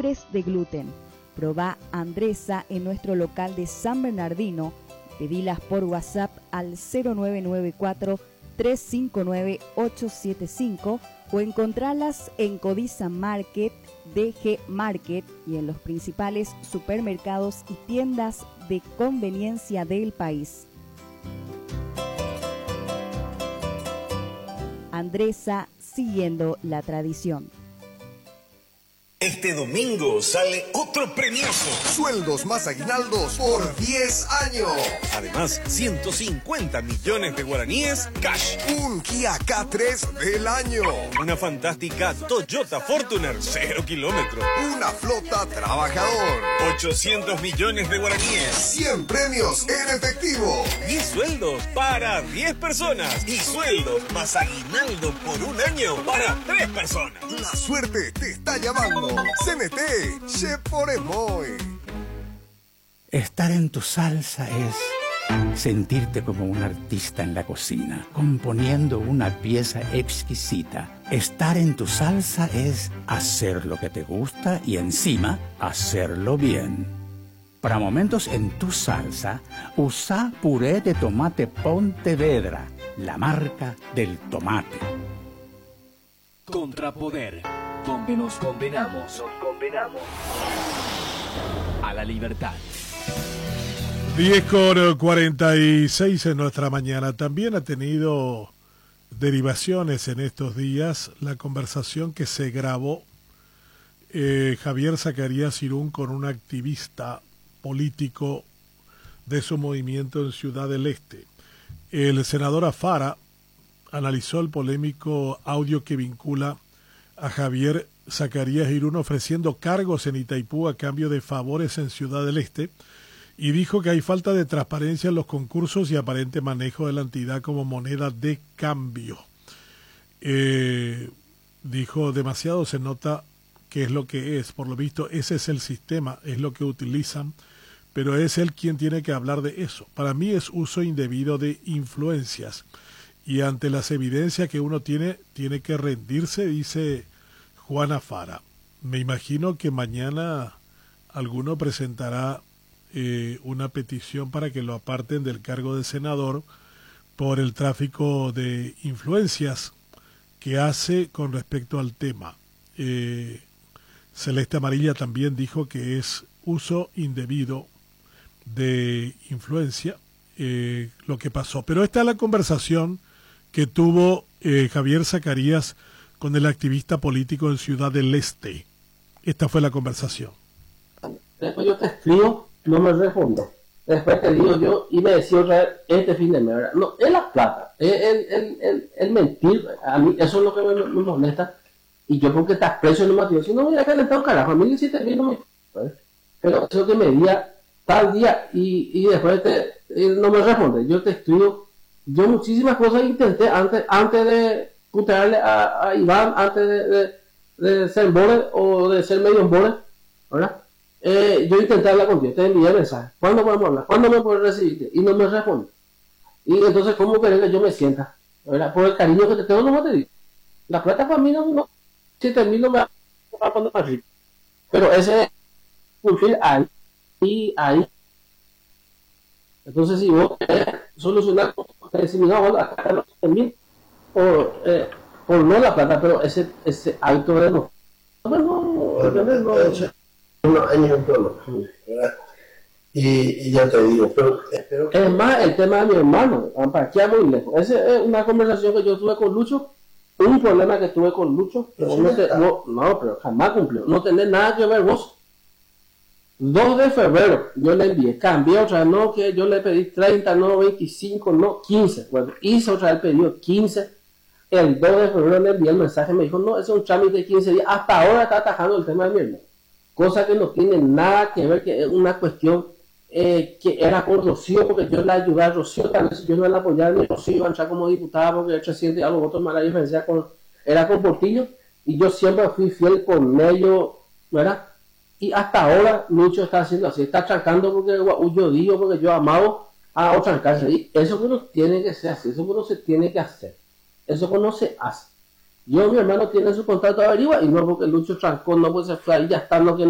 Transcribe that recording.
libres de gluten. Probá Andresa en nuestro local de San Bernardino. Pedilas por WhatsApp al 0994 359 875 o encontralas en Codiza Market, DG Market y en los principales supermercados y tiendas de conveniencia del país. Andresa, siguiendo la tradición. Este domingo sale otro premioso. Sueldos más aguinaldos por 10 años. Además, 150 millones de guaraníes cash. Un Kia K3 del año. Una fantástica Toyota Fortuner 0 kilómetros. Una flota trabajador. 800 millones de guaraníes. 100 premios en efectivo. 10 sueldos para 10 personas. Y sueldos más aguinaldo por un año para 3 personas. La suerte te está llamando. CNT, Che por Emoy. Estar en tu salsa es sentirte como un artista en la cocina, componiendo una pieza exquisita. Estar en tu salsa es hacer lo que te gusta y encima hacerlo bien. Para momentos en tu salsa, usa puré de tomate Pontevedra, la marca del tomate. Contrapoder, donde nos condenamos a la libertad. 10:46 en nuestra mañana. También ha tenido derivaciones en estos días la conversación que se grabó Javier Zacarías Irún con un activista político de su movimiento en Ciudad del Este. El senador Afara analizó el polémico audio que vincula a Javier Zacarías Irún ofreciendo cargos en Itaipú a cambio de favores en Ciudad del Este y dijo que hay falta de transparencia en los concursos y aparente manejo de la entidad como moneda de cambio. Dijo, demasiado se nota qué es lo que es, por lo visto ese es el sistema, es lo que utilizan, pero es él quien tiene que hablar de eso. Para mí es uso indebido de influencias. Y ante las evidencias que uno tiene que rendirse, dice Juana Fara. Me imagino que mañana alguno presentará una petición para que lo aparten del cargo de senador por el tráfico de influencias que hace con respecto al tema. Celeste Amarilla también dijo que es uso indebido de influencia lo que pasó. Pero esta es la conversación que tuvo Javier Zacarías con el activista político en Ciudad del Este. Esta fue la conversación. Después yo te escribo, no me respondo. Después te digo yo y me decía otra vez este fin de mes, ¿verdad? No, es la plata, el mentir, a mí eso es lo que me molesta. Y yo porque te aprecio no me digo, si no me voy a calentar un carajo, a mí si te no me... Pero eso que me diga tal día y después no me responde, yo te escribo. Yo muchísimas cosas intenté antes de putearle a Iván, antes de ser bore o de ser medio bore, ¿verdad? Yo intenté hablar contigo, te envié mensaje. ¿Cuándo podemos hablar? ¿Cuándo me puedes recibirte? Y no me responde. Y entonces, ¿cómo querés que yo me sienta? ¿Verdad? Por el cariño que te tengo, no te digo. La plata para mí no 7.000 no me va a poner más rico. Pero ese perfil ahí y ahí. Entonces, si vos querés solucionar, decir, no, bueno, acá no también, por no la plata, pero ese acto de no. Unos años en todo, ¿verdad? Y ya te digo, pero espero que... Es más, el tema de mi hermano, para aquí muy lejos. Esa es una conversación que yo tuve con Lucho, un problema que tuve con Lucho, pero pero jamás cumplió. No tenés nada que ver vos. 2 de febrero yo le envié, cambié otra vez, no que yo le pedí 30, no 25, no 15. Bueno, hice otra vez el pedido 15. El 2 de febrero le envié el mensaje, me dijo, no, ese es un trámite de 15 días. Hasta ahora está atajando el tema de mi hermano. Cosa que no tiene nada que ver, que es una cuestión que era con Rocío, porque yo le ayudé a Rocío, tal vez yo no la apoyaba ni Rocío iba a entrar como diputada, porque el presidente a los votos más la diferencia era con Portillo, y yo siempre fui fiel con ellos, ¿verdad? Y hasta ahora Lucho está haciendo así, está trancando porque yo digo, porque yo amado a trancarse, y eso que no tiene que ser así, eso que no se tiene que hacer, eso que no se hace. Yo, mi hermano tiene su contrato averigua, y no porque Lucho trancó, no pues se fue ahí, ya está, no que